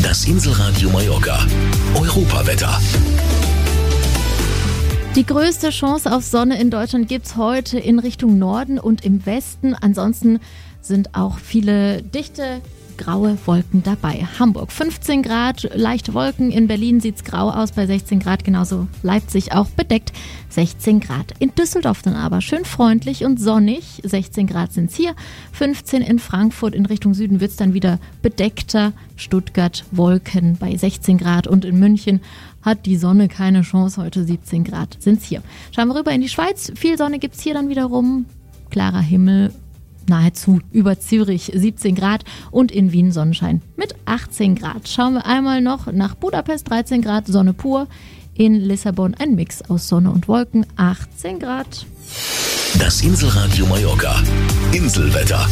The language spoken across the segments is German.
Das Inselradio Mallorca. Europawetter. Die größte Chance auf Sonne in Deutschland gibt's heute in Richtung Norden und im Westen. Ansonsten sind auch viele dichte graue Wolken dabei. Hamburg 15 Grad, leichte Wolken. In Berlin sieht's grau aus bei 16 Grad, genauso Leipzig auch bedeckt, 16 Grad. In Düsseldorf dann aber schön freundlich und sonnig, 16 Grad sind's hier, 15 in Frankfurt. In Richtung Süden wird's dann wieder bedeckter. Stuttgart Wolken bei 16 Grad und in München hat die Sonne keine Chance, heute 17 Grad sind's hier. Schauen wir rüber in die Schweiz, viel Sonne gibt's hier dann wiederum, klarer Himmel, nahezu über Zürich 17 Grad und in Wien Sonnenschein mit 18 Grad. Schauen wir einmal noch nach Budapest, 13 Grad, Sonne pur. In Lissabon ein Mix aus Sonne und Wolken, 18 Grad. Das Inselradio Mallorca. Inselwetter.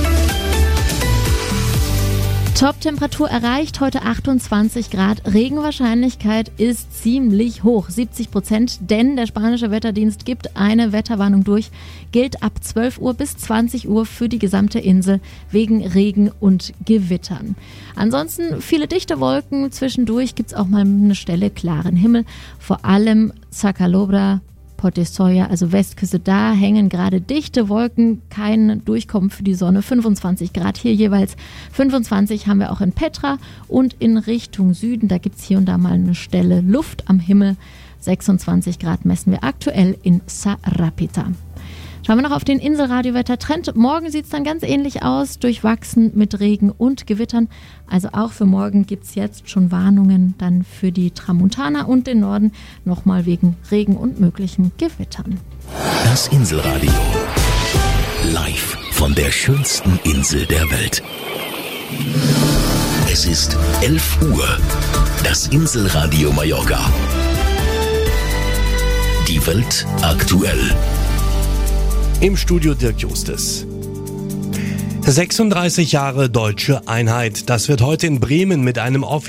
Top-Temperatur erreicht, heute 28 Grad. Regenwahrscheinlichkeit ist ziemlich hoch, 70%, denn der spanische Wetterdienst gibt eine Wetterwarnung durch, gilt ab 12 Uhr bis 20 Uhr für die gesamte Insel wegen Regen und Gewittern. Ansonsten viele dichte Wolken, zwischendurch gibt es auch mal eine Stelle klaren Himmel, vor allem Zacalobra, Potesoya, also Westküste, da hängen gerade dichte Wolken, kein Durchkommen für die Sonne, 25 Grad hier jeweils, 25 haben wir auch in Petra und in Richtung Süden, da gibt es hier und da mal eine Stelle Luft am Himmel, 26 Grad messen wir aktuell in Sarapita. Schauen wir noch auf den Inselradiowetter-Trend. Morgen sieht es dann ganz ähnlich aus, durchwachsen mit Regen und Gewittern. Also auch für morgen gibt es jetzt schon Warnungen dann für die Tramontana und den Norden, nochmal wegen Regen und möglichen Gewittern. Das Inselradio. Live von der schönsten Insel der Welt. Es ist 11 Uhr. Das Inselradio Mallorca. Die Welt aktuell. Im Studio Dirk Justes. 36 Jahre deutsche Einheit. Das wird heute in Bremen mit einem